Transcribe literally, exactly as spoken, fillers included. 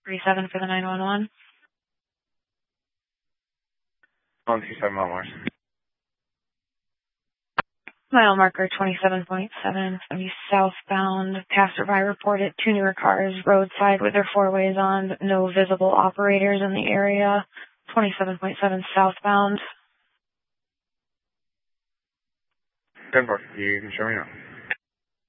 thirty-seven for the nine one one. one two seven miles. Mile marker twenty-seven point seven. It's going to be southbound. Passerby reported two newer cars roadside with their four ways on, but no visible operators in the area. twenty-seven point seven southbound. ten four, you can show me now.